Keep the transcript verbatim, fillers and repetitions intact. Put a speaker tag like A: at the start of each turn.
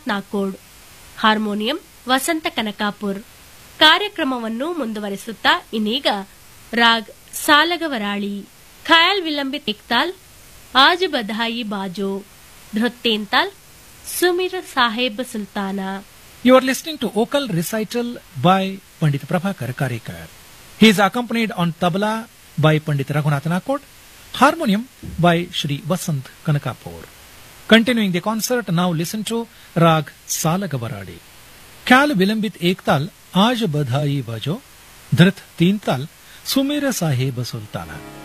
A: Raghunath Nakod, harmonium ವಸಂತ ಕನಕಾಪುರ್. ಕಾರ್ಯಕ್ರಮವನ್ನು ಮುಂದುವರಿಸುತ್ತಾ ಇನ್ನೀಗ ರಾಗ್ ಸಾಲಗವರಾಳಿ, ಖಯಾಲ್ ವಿಲಂಬಿತ್ ಏಕ್ತಾಲ್, ಆಜ್ ಬಧಾಯಿ ಬಾಜೋ, ಧೃತ್ತೇಂತಾಲ್, ಸುಮಿರ ಸಾಹೇಬ್ ಸುಲ್ತಾನ.
B: You are listening to vocal recital by Pandit Prabhakar Karikar. He is accompanied on tabla by Pandit Raghunath Nakod, harmonium by Shri Vasant Kanakapur. Continuing the concert, now listen to Rag Salagavaradi. Khyal Vilambit Ektal, Aaj Badhai Bajo, Dhrit Teental, Sumira Sahib Sultana.